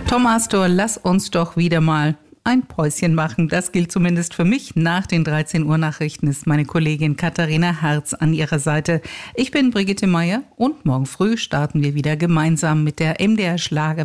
Tom Astor, lass uns doch wieder mal ein Päuschen machen. Das gilt zumindest für mich. Nach den 13 Uhr Nachrichten ist meine Kollegin Katharina Herz an ihrer Seite. Ich bin Brigitte Meier und morgen früh starten wir wieder gemeinsam mit der MDR Schlager